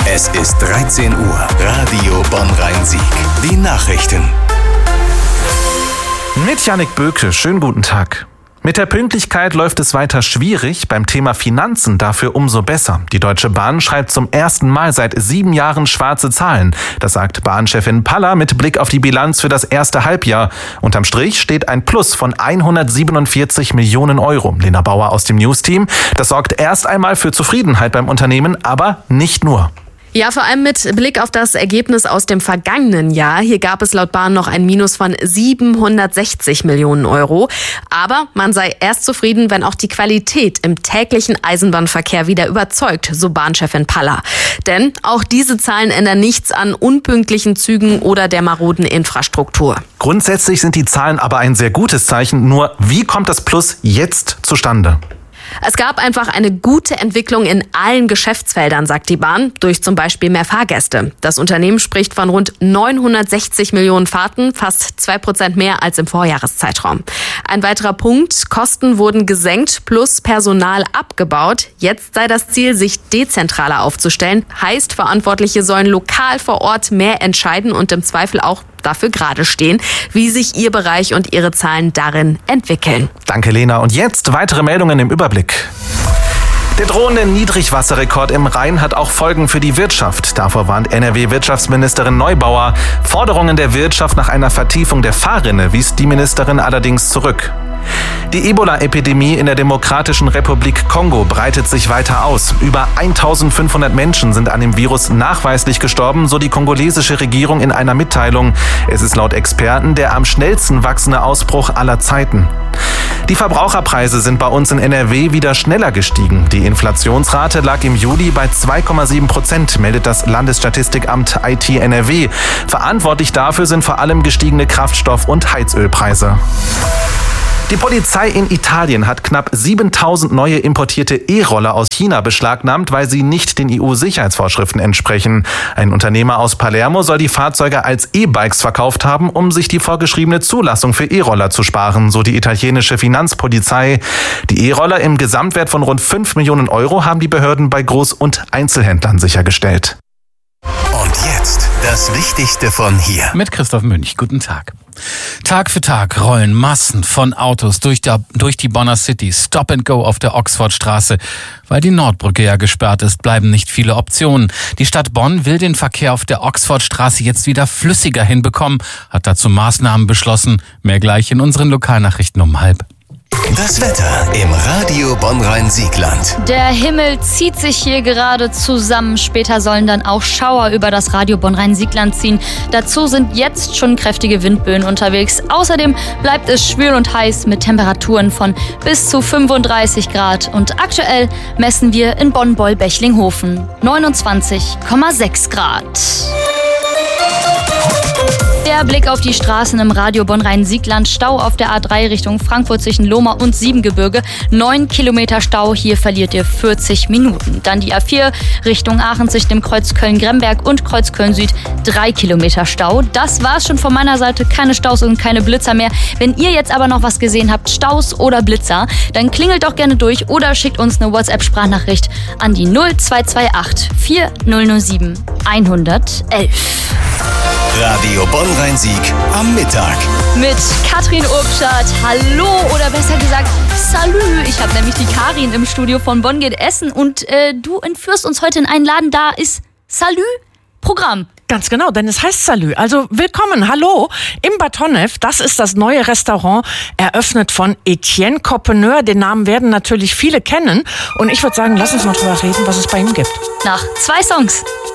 Es ist 13 Uhr. Radio Bonn-Rhein-Sieg. Die Nachrichten. Mit Jannik Böke, schönen guten Tag. Mit der Pünktlichkeit läuft es weiter schwierig, beim Thema Finanzen dafür umso besser. Die Deutsche Bahn schreibt zum ersten Mal seit 7 Jahren schwarze Zahlen. Das sagt Bahnchefin Paller mit Blick auf die Bilanz für das erste Halbjahr. Unterm Strich steht ein Plus von 147 Millionen Euro. Lena Bauer aus dem News-Team. Das sorgt erst einmal für Zufriedenheit beim Unternehmen, aber nicht nur. Ja, vor allem mit Blick auf das Ergebnis aus dem vergangenen Jahr. Hier gab es laut Bahn noch ein Minus von 760 Millionen Euro. Aber man sei erst zufrieden, wenn auch die Qualität im täglichen Eisenbahnverkehr wieder überzeugt, so Bahnchefin Paller. Denn auch diese Zahlen ändern nichts an unpünktlichen Zügen oder der maroden Infrastruktur. Grundsätzlich sind die Zahlen aber ein sehr gutes Zeichen. Nur wie kommt das Plus jetzt zustande? Es gab einfach eine gute Entwicklung in allen Geschäftsfeldern, sagt die Bahn, durch zum Beispiel mehr Fahrgäste. Das Unternehmen spricht von rund 960 Millionen Fahrten, fast 2% mehr als im Vorjahreszeitraum. Ein weiterer Punkt, Kosten wurden gesenkt plus Personal abgebaut. Jetzt sei das Ziel, sich dezentraler aufzustellen. Heißt, Verantwortliche sollen lokal vor Ort mehr entscheiden und im Zweifel auch dafür gerade stehen, wie sich Ihr Bereich und Ihre Zahlen darin entwickeln. Danke, Lena. Und jetzt weitere Meldungen im Überblick. Der drohende Niedrigwasserrekord im Rhein hat auch Folgen für die Wirtschaft. Davor warnt NRW-Wirtschaftsministerin Neubauer. Forderungen der Wirtschaft nach einer Vertiefung der Fahrrinne wies die Ministerin allerdings zurück. Die Ebola-Epidemie in der Demokratischen Republik Kongo breitet sich weiter aus. Über 1500 Menschen sind an dem Virus nachweislich gestorben, so die kongolesische Regierung in einer Mitteilung. Es ist laut Experten der am schnellsten wachsende Ausbruch aller Zeiten. Die Verbraucherpreise sind bei uns in NRW wieder schneller gestiegen. Die Inflationsrate lag im Juli bei 2,7%, meldet das Landesstatistikamt IT NRW. Verantwortlich dafür sind vor allem gestiegene Kraftstoff- und Heizölpreise. Die Polizei in Italien hat knapp 7000 neue importierte E-Roller aus China beschlagnahmt, weil sie nicht den EU-Sicherheitsvorschriften entsprechen. Ein Unternehmer aus Palermo soll die Fahrzeuge als E-Bikes verkauft haben, um sich die vorgeschriebene Zulassung für E-Roller zu sparen, so die italienische Finanzpolizei. Die E-Roller im Gesamtwert von rund 5 Millionen Euro haben die Behörden bei Groß- und Einzelhändlern sichergestellt. Und jetzt das Wichtigste von hier. Mit Christoph Münch. Guten Tag. Tag für Tag rollen Massen von Autos durch die Bonner City. Stop and Go auf der Oxfordstraße. Weil die Nordbrücke ja gesperrt ist, bleiben nicht viele Optionen. Die Stadt Bonn will den Verkehr auf der Oxfordstraße jetzt wieder flüssiger hinbekommen, hat dazu Maßnahmen beschlossen. Mehr gleich in unseren Lokalnachrichten um 12:30. Das Wetter im Radio Bonn-Rhein-Siegland. Der Himmel zieht sich hier gerade zusammen. Später sollen dann auch Schauer über das Radio Bonn-Rhein-Siegland ziehen. Dazu sind jetzt schon kräftige Windböen unterwegs. Außerdem bleibt es schwül und heiß mit Temperaturen von bis zu 35 Grad. Und aktuell messen wir in Bonn-Boll-Bechlinghofen 29,6 Grad. Der Blick auf die Straßen im Radio Bonn-Rhein-Siegland. Stau auf der A3 Richtung Frankfurt zwischen Lohmar und Siebengebirge. 9 Kilometer Stau, hier verliert ihr 40 Minuten. Dann die A4 Richtung Aachen zwischen dem Kreuz Köln-Gremberg und Kreuz Köln-Süd. 3 Kilometer Stau. Das war's schon von meiner Seite. Keine Staus und keine Blitzer mehr. Wenn ihr jetzt aber noch was gesehen habt, Staus oder Blitzer, dann klingelt doch gerne durch oder schickt uns eine WhatsApp-Sprachnachricht an die 0228 4007 111. Radio Bonn-Rhein-Sieg am Mittag. Mit Katrin Urbschat. Hallo oder besser gesagt Salü. Ich habe nämlich die Karin im Studio von Bonn geht Essen und du entführst uns heute in einen Laden, da ist Salü-Programm. Ganz genau, denn es heißt Salü. Also willkommen, hallo, im Bâtonneuf. Das ist das neue Restaurant, eröffnet von Etienne Coppeneur. Den Namen werden natürlich viele kennen. Und ich würde sagen, lass uns mal drüber reden, was es bei ihm gibt. Nach 2 Songs.